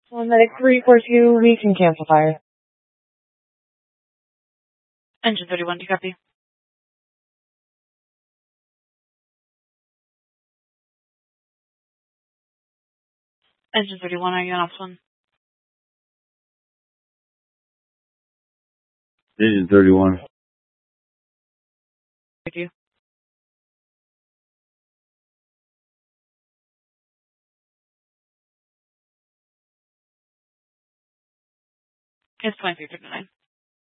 On medic 342, we can cancel fire. Engine 31, do you copy? Engine 31, are you on ops 1? Engine 31. Thank you. It's 23:59.